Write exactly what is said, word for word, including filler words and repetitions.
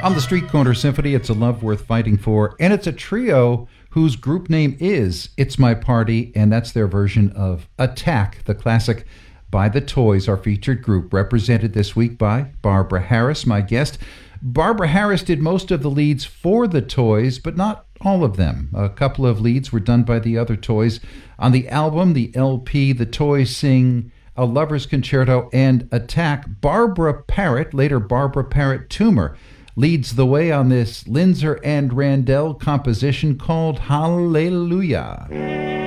On the Street Corner Symphony, it's a love worth fighting for, and it's a trio whose group name is It's My Party, and that's their version of Attack, the classic by The Toys, our featured group, represented this week by Barbara Harris, my guest. Barbara Harris did most of the leads for The Toys, but not all of them. A couple of leads were done by the other Toys. On the album, the L P, The Toys sing A Lover's Concerto and Attack. Barbara Parrott, later Barbara Parrott Toomer, leads the way on this Linzer and Randell composition called Hallelujah.